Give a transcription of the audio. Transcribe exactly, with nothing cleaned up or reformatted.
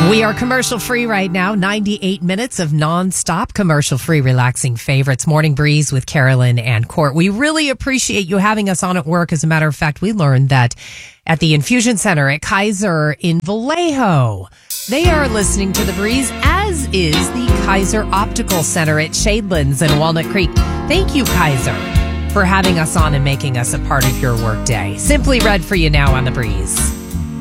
We are commercial free right now. ninety-eight minutes of nonstop commercial free relaxing favorites. Morning Breeze with Carolyn and Court. We really appreciate you having us on at work. As a matter of fact, we learned that at the Infusion Center at Kaiser in Vallejo, they are listening to the Breeze, as is the Kaiser Optical Center at Shadelands in Walnut Creek. Thank you, Kaiser, for having us on and making us a part of your workday. Simply read for you now on the Breeze.